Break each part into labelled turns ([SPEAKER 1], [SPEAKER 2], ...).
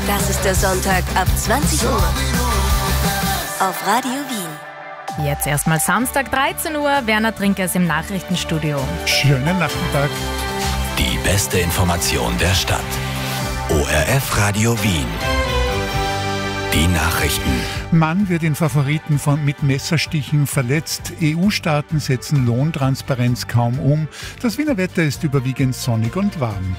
[SPEAKER 1] Das ist der Sonntag ab 20 Uhr auf Radio Wien.
[SPEAKER 2] Jetzt erstmal Samstag 13 Uhr. Werner Trinker ist im Nachrichtenstudio.
[SPEAKER 3] Schönen Nachmittag.
[SPEAKER 4] Die beste Information der Stadt. ORF Radio Wien. Die Nachrichten.
[SPEAKER 3] Mann wird in Favoriten mit Messerstichen verletzt. EU-Staaten setzen Lohntransparenz kaum um. Das Wiener Wetter ist überwiegend sonnig und warm.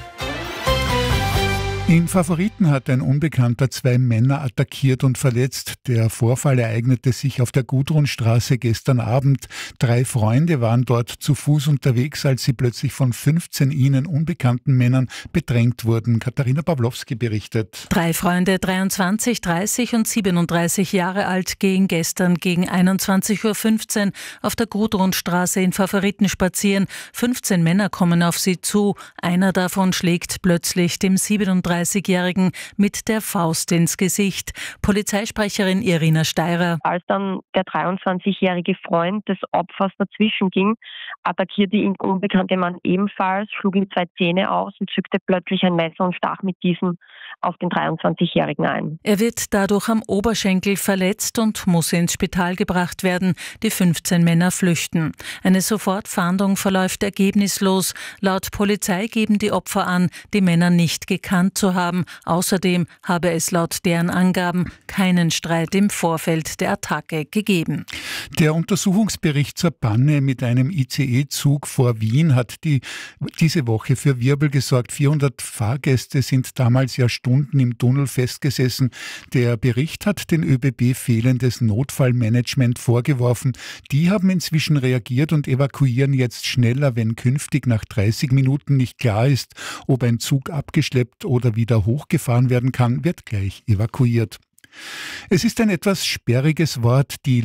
[SPEAKER 3] In Favoriten hat ein Unbekannter 2 Männer attackiert und verletzt. Der Vorfall ereignete sich auf der Gudrunstraße gestern Abend. 3 Freunde waren dort zu Fuß unterwegs, als sie plötzlich von 15 ihnen unbekannten Männern bedrängt wurden. Katharina Pawlowski berichtet.
[SPEAKER 5] 3 Freunde, 23, 30 und 37 Jahre alt, gehen gestern gegen 21.15 Uhr auf der Gudrunstraße in Favoriten spazieren. 15 Männer kommen auf sie zu. Einer davon schlägt plötzlich dem 37-Jährigen mit der Faust ins Gesicht. Polizeisprecherin Irina Steirer.
[SPEAKER 6] Als dann der 23-jährige Freund des Opfers dazwischen ging, attackierte ihn der unbekannte Mann ebenfalls, schlug ihm 2 Zähne aus und zückte plötzlich ein Messer und stach mit diesem auf den 23-Jährigen ein.
[SPEAKER 5] Er wird dadurch am Oberschenkel verletzt und muss ins Spital gebracht werden. Die 15 Männer flüchten. Eine Sofortfahndung verläuft ergebnislos. Laut Polizei geben die Opfer an, die Männer nicht gekannt zu haben. Außerdem habe es laut deren Angaben keinen Streit im Vorfeld der Attacke gegeben.
[SPEAKER 3] Der Untersuchungsbericht zur Panne mit einem ICE-Zug vor Wien hat diese Woche für Wirbel gesorgt. 400 Fahrgäste sind damals ja Stunden im Tunnel festgesessen. Der Bericht hat den ÖBB fehlendes Notfallmanagement vorgeworfen. Die haben inzwischen reagiert und evakuieren jetzt schneller, wenn künftig nach 30 Minuten nicht klar ist, ob ein Zug abgeschleppt oder wieder hochgefahren werden kann, wird gleich evakuiert. Es ist ein etwas sperriges Wort, die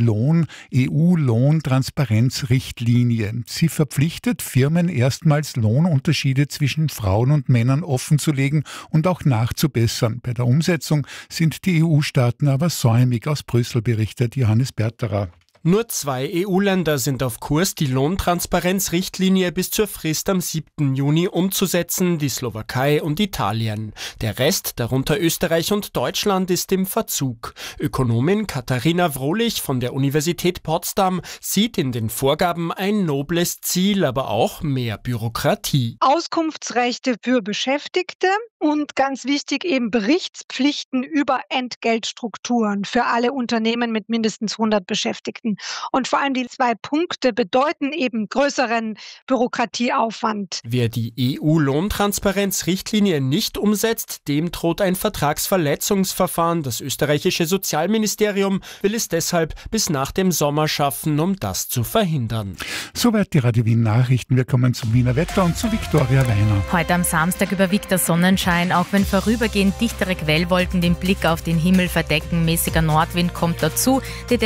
[SPEAKER 3] EU-Lohntransparenzrichtlinie. Sie verpflichtet Firmen erstmals Lohnunterschiede zwischen Frauen und Männern offenzulegen und auch nachzubessern. Bei der Umsetzung sind die EU-Staaten aber säumig. Aus Brüssel berichtet Johannes Berterer.
[SPEAKER 7] Nur 2 EU-Länder sind auf Kurs, die Lohntransparenzrichtlinie bis zur Frist am 7. Juni umzusetzen, die Slowakei und Italien. Der Rest, darunter Österreich und Deutschland, ist im Verzug. Ökonomin Katharina Wrohlich von der Universität Potsdam sieht in den Vorgaben ein nobles Ziel, aber auch mehr Bürokratie.
[SPEAKER 8] Auskunftsrechte für Beschäftigte und ganz wichtig eben Berichtspflichten über Entgeltstrukturen für alle Unternehmen mit mindestens 100 Beschäftigten. Und vor allem die 2 Punkte bedeuten eben größeren Bürokratieaufwand.
[SPEAKER 7] Wer die EU-Lohntransparenzrichtlinie nicht umsetzt, dem droht ein Vertragsverletzungsverfahren. Das österreichische Sozialministerium will es deshalb bis nach dem Sommer schaffen, um das zu verhindern.
[SPEAKER 3] Soweit die Radio Wien Nachrichten. Wir kommen zum Wiener Wetter und zu Viktoria Weiner.
[SPEAKER 2] Heute am Samstag überwiegt der Sonnenschein, auch wenn vorübergehend dichtere Quellwolken den Blick auf den Himmel verdecken. Mäßiger Nordwind kommt dazu. Die